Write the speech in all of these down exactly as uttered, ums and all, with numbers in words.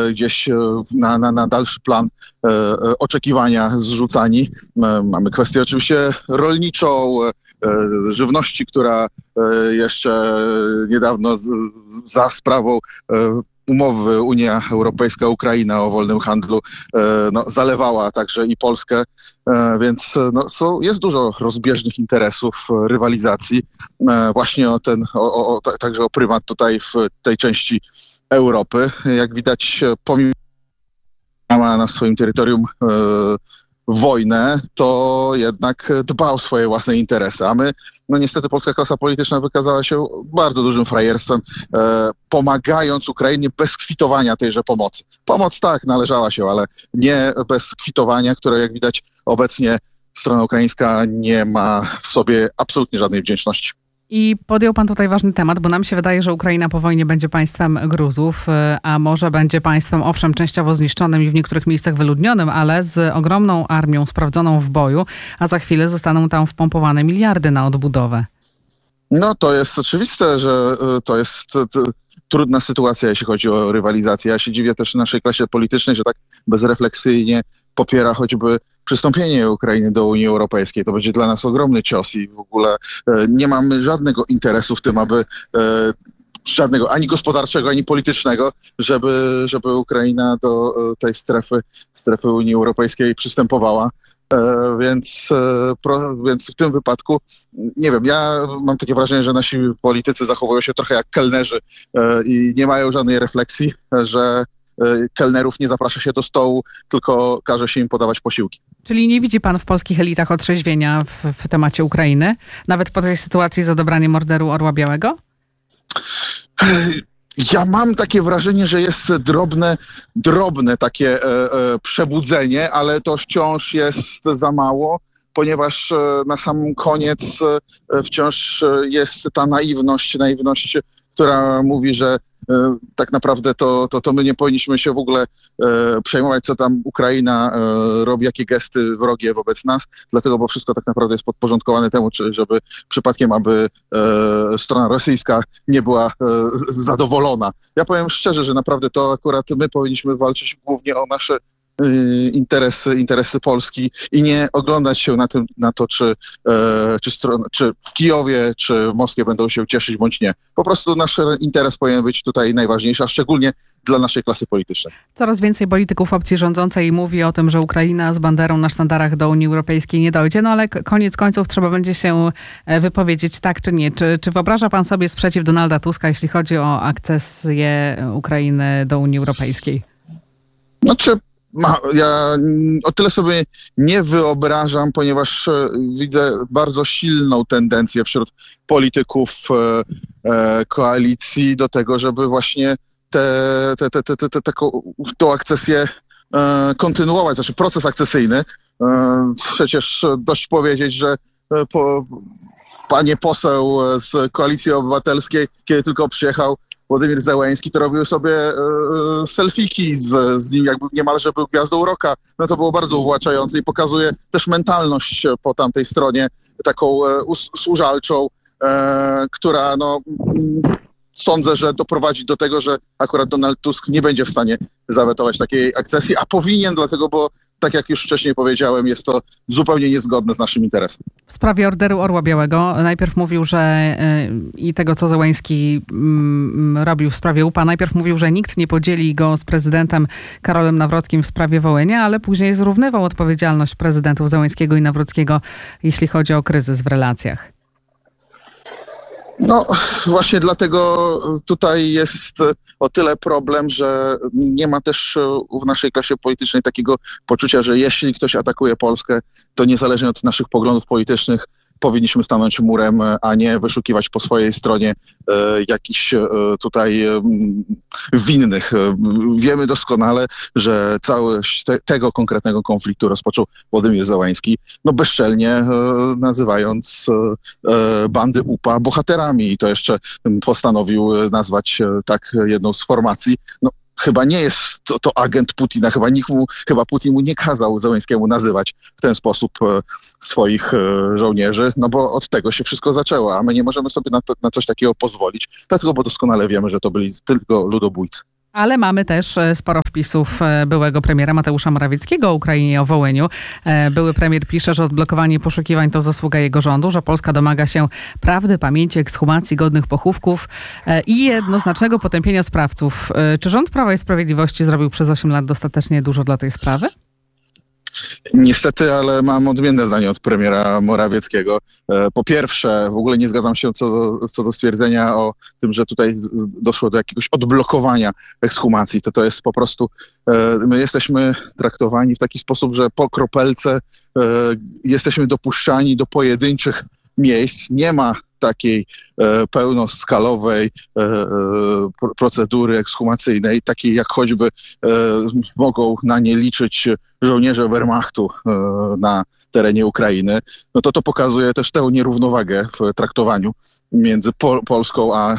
gdzieś na, na, na dalszy plan oczekiwania zrzucani. Mamy kwestię oczywiście rolniczą, żywności, która jeszcze niedawno za sprawą umowy Unia Europejska-Ukraina o wolnym handlu no, zalewała także i Polskę, więc no, są, jest dużo rozbieżnych interesów, rywalizacji właśnie o ten, o, o, także o prymat tutaj w tej części Europy. Jak widać, pomimo ma na swoim terytorium e, wojnę, to jednak dba o swoje własne interesy. A my, no niestety polska klasa polityczna wykazała się bardzo dużym frajerstwem, e, pomagając Ukrainie bez kwitowania tejże pomocy. Pomoc tak, należała się, ale nie bez kwitowania, które jak widać obecnie strona ukraińska nie ma w sobie absolutnie żadnej wdzięczności. I podjął pan tutaj ważny temat, bo nam się wydaje, że Ukraina po wojnie będzie państwem Gruzów, a może będzie państwem, owszem, częściowo zniszczonym i w niektórych miejscach wyludnionym, ale z ogromną armią sprawdzoną w boju, a za chwilę zostaną tam wpompowane miliardy na odbudowę. No to jest oczywiste, że to jest trudna sytuacja, jeśli chodzi o rywalizację. Ja się dziwię też naszej klasie politycznej, że tak bezrefleksyjnie popiera choćby przystąpienie Ukrainy do Unii Europejskiej. To będzie dla nas ogromny cios i w ogóle e, nie mamy żadnego interesu w tym, aby e, żadnego ani gospodarczego, ani politycznego, żeby, żeby Ukraina do e, tej strefy, strefy Unii Europejskiej przystępowała. E, więc, e, pro, więc w tym wypadku, nie wiem, ja mam takie wrażenie, że nasi politycy zachowują się trochę jak kelnerzy e, i nie mają żadnej refleksji, że kelnerów nie zaprasza się do stołu, tylko każe się im podawać posiłki. Czyli nie widzi pan w polskich elitach otrzeźwienia w, w temacie Ukrainy? Nawet po tej sytuacji z odebraniem Orderu Orła Białego? Ja mam takie wrażenie, że jest drobne, drobne takie e, e, przebudzenie, ale to wciąż jest za mało, ponieważ e, na sam koniec e, wciąż jest ta naiwność, naiwność, która mówi, że e, tak naprawdę to, to, to my nie powinniśmy się w ogóle e, przejmować, co tam Ukraina e, robi, jakie gesty wrogie wobec nas, dlatego, bo wszystko tak naprawdę jest podporządkowane temu, czy, żeby przypadkiem, aby e, strona rosyjska nie była e, zadowolona. Ja powiem szczerze, że naprawdę to akurat my powinniśmy walczyć głównie o nasze interesy, interesy Polski i nie oglądać się na, tym, na to, czy, e, czy, stron, czy w Kijowie, czy w Moskwie będą się cieszyć, bądź nie. Po prostu nasz interes powinien być tutaj najważniejszy, a szczególnie dla naszej klasy politycznej. Coraz więcej polityków opcji rządzącej mówi o tym, że Ukraina z banderą na sztandarach do Unii Europejskiej nie dojdzie, no ale koniec końców trzeba będzie się wypowiedzieć tak czy nie. Czy, czy wyobraża pan sobie sprzeciw Donalda Tuska, jeśli chodzi o akcesję Ukrainy do Unii Europejskiej? Znaczy, Ma, ja o tyle sobie nie wyobrażam, ponieważ e, widzę bardzo silną tendencję wśród polityków e, e, koalicji do tego, żeby właśnie te, te, te, te, te, te, taką, tą akcesję e, kontynuować, znaczy proces akcesyjny. E, przecież dość powiedzieć, że e, po, panie poseł z Koalicji Obywatelskiej, kiedy tylko przyjechał Władimir Zełenski, to robił sobie e, selfiki z, z nim, jakby niemalże był gwiazdą rocka. No to było bardzo uwłaczające i pokazuje też mentalność po tamtej stronie, taką e, us, służalczą, e, która no, m, sądzę, że doprowadzi do tego, że akurat Donald Tusk nie będzie w stanie zawetować takiej akcesji, a powinien, dlatego, bo tak jak już wcześniej powiedziałem, jest to zupełnie niezgodne z naszym interesem. W sprawie Orderu Orła Białego najpierw mówił, że i tego, co Zełenski robił w sprawie U P A, najpierw mówił, że nikt nie podzieli go z prezydentem Karolem Nawrockim w sprawie Wołynia, ale później zrównywał odpowiedzialność prezydentów Zełenskiego i Nawrockiego, jeśli chodzi o kryzys w relacjach. No właśnie dlatego tutaj jest o tyle problem, że nie ma też w naszej klasie politycznej takiego poczucia, że jeśli ktoś atakuje Polskę, to niezależnie od naszych poglądów politycznych powinniśmy stanąć murem, a nie wyszukiwać po swojej stronie e, jakichś e, tutaj e, winnych. E, wiemy doskonale, że całość te, tego konkretnego konfliktu rozpoczął Władimir Zełenski, no bezczelnie e, nazywając e, bandy U P A bohaterami i to jeszcze postanowił nazwać e, tak jedną z formacji. No, chyba nie jest to, to agent Putina, chyba nikt mu, chyba Putin mu nie kazał Zełenskiemu nazywać w ten sposób e, swoich e, żołnierzy, no bo od tego się wszystko zaczęło, a my nie możemy sobie na, to, na coś takiego pozwolić, dlatego bo doskonale wiemy, że to byli tylko ludobójcy. Ale mamy też sporo wpisów byłego premiera Mateusza Morawieckiego o Ukrainie i o Wołyniu. Były premier pisze, że odblokowanie poszukiwań to zasługa jego rządu, że Polska domaga się prawdy, pamięci, ekshumacji, godnych pochówków i jednoznacznego potępienia sprawców. Czy rząd Prawa i Sprawiedliwości zrobił przez osiem lat dostatecznie dużo dla tej sprawy? Niestety, ale mam odmienne zdanie od premiera Morawieckiego. Po pierwsze, w ogóle nie zgadzam się co do, co do stwierdzenia o tym, że tutaj doszło do jakiegoś odblokowania ekshumacji. To to jest po prostu, my jesteśmy traktowani w taki sposób, że po kropelce jesteśmy dopuszczani do pojedynczych miejsc. Nie ma takiej e, pełnoskalowej e, e, procedury ekshumacyjnej, takiej jak choćby e, mogą na nie liczyć żołnierze Wehrmachtu e, na terenie Ukrainy, no to to pokazuje też tę nierównowagę w traktowaniu między Pol- Polską a e,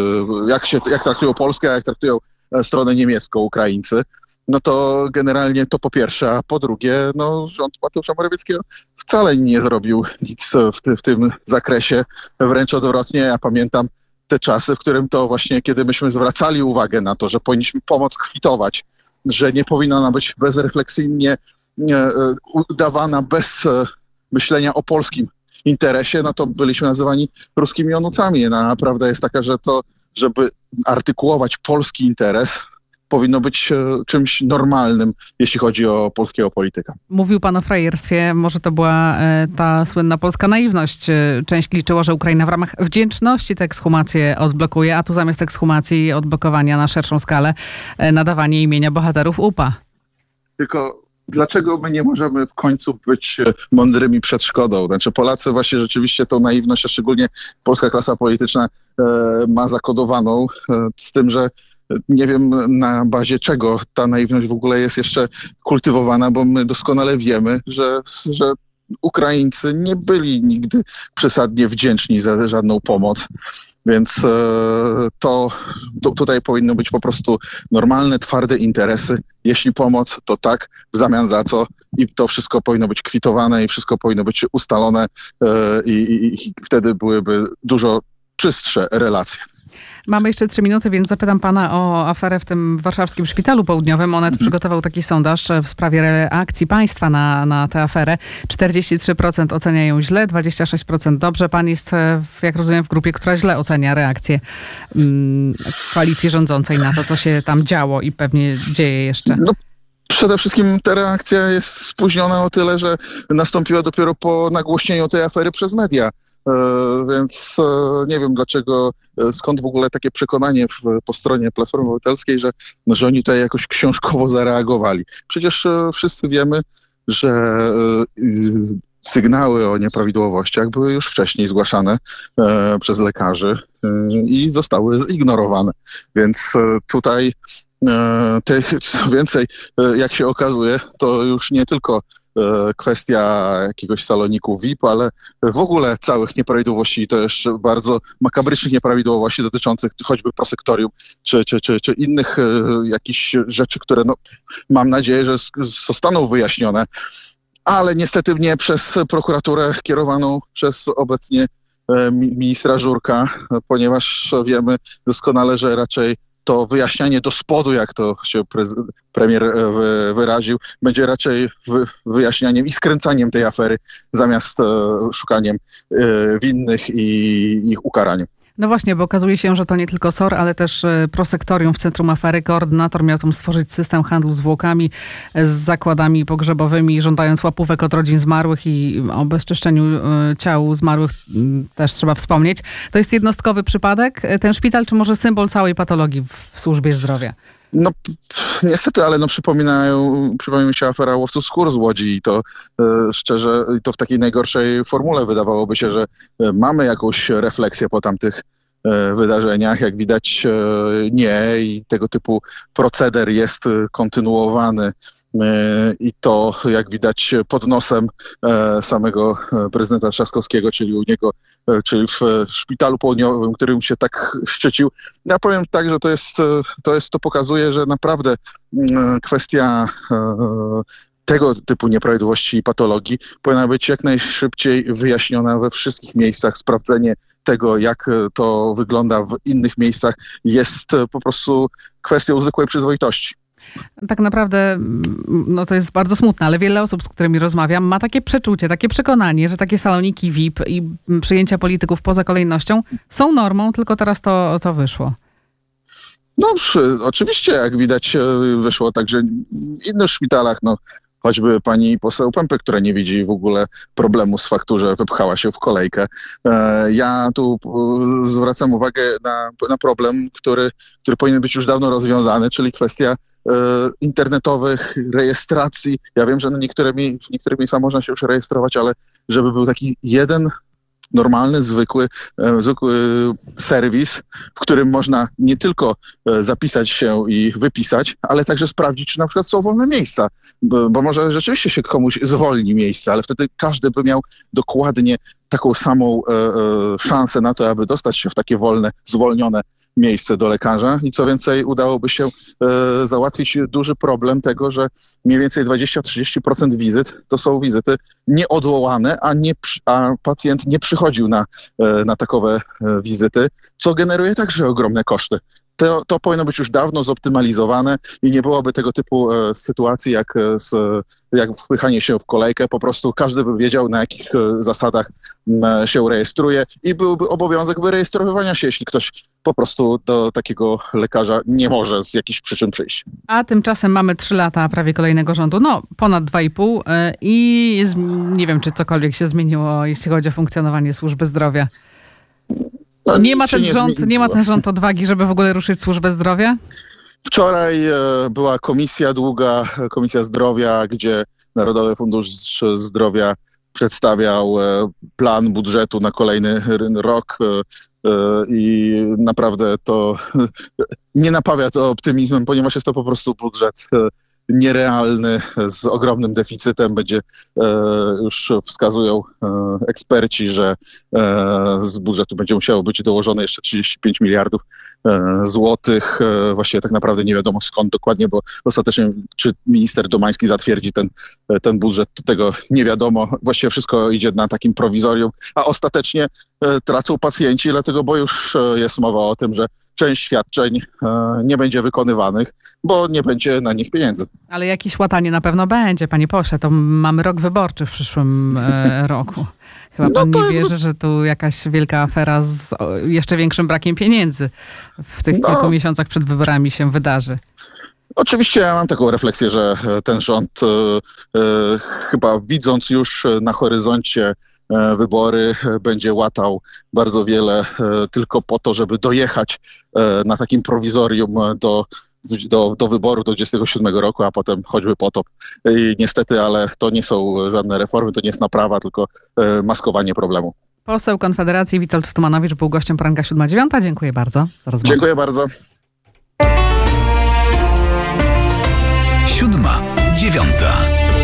jak się jak traktują Polskę, a jak traktują stronę niemiecką Ukraińcy. No to generalnie to po pierwsze, a po drugie, no rząd Mateusza Morawieckiego wcale nie zrobił nic w, ty, w tym zakresie, wręcz odwrotnie. Ja pamiętam te czasy, w którym to właśnie, kiedy myśmy zwracali uwagę na to, że powinniśmy pomoc kwitować, że nie powinna ona być bezrefleksyjnie e, udawana bez e, myślenia o polskim interesie, no to byliśmy nazywani ruskimi onucami. No, a prawda jest taka, że to, żeby artykułować polski interes, powinno być czymś normalnym, jeśli chodzi o polskiego polityka. Mówił pan o frajerstwie, może to była ta słynna polska naiwność. Część liczyła, że Ukraina w ramach wdzięczności tę ekshumację odblokuje, a tu zamiast ekshumacji i odblokowania na szerszą skalę nadawanie imienia bohaterów U P A. Tylko dlaczego my nie możemy w końcu być mądrymi przed szkodą? Znaczy Polacy właśnie rzeczywiście tą naiwność, a szczególnie polska klasa polityczna ma zakodowaną, z tym, że nie wiem na bazie czego ta naiwność w ogóle jest jeszcze kultywowana, bo my doskonale wiemy, że, że Ukraińcy nie byli nigdy przesadnie wdzięczni za żadną pomoc. Więc e, to, to tutaj powinny być po prostu normalne, twarde interesy. Jeśli pomoc, to tak, w zamian za co. I to wszystko powinno być kwitowane i wszystko powinno być ustalone e, i, i, i wtedy byłyby dużo czystsze relacje. Mamy jeszcze trzy minuty, więc zapytam pana o aferę w tym warszawskim szpitalu południowym. Onet przygotował taki sondaż w sprawie reakcji państwa na, na tę aferę. czterdzieści trzy procent oceniają źle, dwadzieścia sześć procent dobrze. Pan jest, jak rozumiem, w grupie, która źle ocenia reakcję mm, koalicji rządzącej na to, co się tam działo i pewnie dzieje jeszcze. No. Przede wszystkim ta reakcja jest spóźniona o tyle, że nastąpiła dopiero po nagłośnieniu tej afery przez media. E, więc e, nie wiem dlaczego, e, skąd w ogóle takie przekonanie w, po stronie Platformy Obywatelskiej, że, no, że oni tutaj jakoś książkowo zareagowali. Przecież e, wszyscy wiemy, że e, sygnały o nieprawidłowościach były już wcześniej zgłaszane e, przez lekarzy e, i zostały zignorowane. Więc e, tutaj e, tych, co więcej, e, jak się okazuje, to już nie tylko kwestia jakiegoś saloniku V I P, ale w ogóle całych nieprawidłowości, to jeszcze bardzo makabrycznych nieprawidłowości dotyczących choćby prosektorium, czy, czy, czy, czy innych jakichś rzeczy, które no, mam nadzieję, że zostaną wyjaśnione, ale niestety nie przez prokuraturę kierowaną przez obecnie ministra Żurka, ponieważ wiemy doskonale, że raczej to wyjaśnianie do spodu, jak to się prez- premier wy- wyraził, będzie raczej wy- wyjaśnianiem i skręcaniem tej afery zamiast e, szukaniem e, winnych i ich ukaraniem. No właśnie, bo okazuje się, że to nie tylko S O R, ale też prosektorium w centrum afery. Koordynator miał tam stworzyć system handlu zwłokami z zakładami pogrzebowymi, żądając łapówek od rodzin zmarłych i o bezczyszczeniu ciał zmarłych też trzeba wspomnieć. To jest jednostkowy przypadek, ten szpital, czy może symbol całej patologii w służbie zdrowia? No niestety, ale no przypominają, przypomina mi się afera łowców skór z Łodzi i to e, szczerze, to w takiej najgorszej formule wydawałoby się, że e, mamy jakąś refleksję po tamtych e, wydarzeniach. Jak widać e, nie i tego typu proceder jest kontynuowany e, i to jak widać pod nosem e, samego prezydenta Trzaskowskiego, czyli u niego, e, czyli w szpitalu południowym, którym się tak szczycił. Ja powiem tak, że to jest, to jest, to pokazuje, że naprawdę kwestia tego typu nieprawidłowości i patologii powinna być jak najszybciej wyjaśniona we wszystkich miejscach. Sprawdzenie tego, jak to wygląda w innych miejscach, jest po prostu kwestią zwykłej przyzwoitości. Tak naprawdę, no to jest bardzo smutne, ale wiele osób, z którymi rozmawiam, ma takie przeczucie, takie przekonanie, że takie saloniki V I P i przyjęcia polityków poza kolejnością są normą, tylko teraz to, to wyszło. No oczywiście, jak widać, wyszło także w innych szpitalach, no choćby pani poseł Pępek, która nie widzi w ogóle problemu z faktu, że wypchała się w kolejkę. Ja tu zwracam uwagę na, na problem, który, który powinien być już dawno rozwiązany, czyli kwestia internetowych rejestracji. Ja wiem, że na niektóre, w niektórych miejscach można się już rejestrować, ale żeby był taki jeden normalny, zwykły, zwykły serwis, w którym można nie tylko zapisać się i wypisać, ale także sprawdzić, czy na przykład są wolne miejsca, bo, bo może rzeczywiście się komuś zwolni miejsce, ale wtedy każdy by miał dokładnie taką samą e, e, szansę na to, aby dostać się w takie wolne, zwolnione miejsce do lekarza i co więcej udałoby się e, załatwić duży problem tego, że mniej więcej dwadzieścia do trzydziestu procent wizyt to są wizyty nieodwołane, a, nie, a pacjent nie przychodził na, e, na takowe e, wizyty, co generuje także ogromne koszty. To, to powinno być już dawno zoptymalizowane i nie byłoby tego typu e, sytuacji jak, z, jak wpychanie się w kolejkę. Po prostu każdy by wiedział, na jakich e, zasadach m, się rejestruje i byłby obowiązek wyrejestrowywania się, jeśli ktoś po prostu do takiego lekarza nie może z jakichś przyczyn przyjść. A tymczasem mamy trzy lata prawie kolejnego rządu, no ponad dwa i pół e, i jest, nie wiem, czy cokolwiek się zmieniło, jeśli chodzi o funkcjonowanie służby zdrowia. No, nie, ma ten nie, rząd, nie ma ten rząd odwagi, żeby w ogóle ruszyć służbę zdrowia? Wczoraj e, była komisja długa, Komisja Zdrowia, gdzie Narodowy Fundusz Zdrowia przedstawiał e, plan budżetu na kolejny rok e, e, i naprawdę to nie napawia to optymizmem, ponieważ jest to po prostu budżet e, nierealny, z ogromnym deficytem. Będzie, e, już wskazują e, eksperci, że e, z budżetu będzie musiało być dołożone jeszcze trzydzieści pięć miliardów e, złotych. E, właściwie tak naprawdę nie wiadomo skąd dokładnie, bo ostatecznie czy minister Domański zatwierdzi ten, ten budżet, to tego nie wiadomo. Właściwie wszystko idzie na takim prowizorium, a ostatecznie e, tracą pacjenci, dlatego, bo już e, jest mowa o tym, że część świadczeń e, nie będzie wykonywanych, bo nie będzie na nich pieniędzy. Ale jakieś łatanie na pewno będzie, panie pośle. To mamy rok wyborczy w przyszłym e, roku. Chyba pan No nie jest... wierzy, że tu jakaś wielka afera z o, jeszcze większym brakiem pieniędzy w tych no. kilku miesiącach przed wyborami się wydarzy. Oczywiście ja mam taką refleksję, że ten rząd e, e, chyba widząc już na horyzoncie e, wybory, będzie łatał bardzo wiele e, tylko po to, żeby dojechać e, na takim prowizorium do, do, do wyboru do dwudziestego siódmego roku, a potem choćby potop. I niestety, ale to nie są żadne reformy, to nie jest naprawa, tylko e, maskowanie problemu. Poseł Konfederacji Witold Tumanowicz był gościem poranka siódma dziewiąta. Dziękuję bardzo za rozmowę. Dziękuję bardzo. Siódma dziewiąta.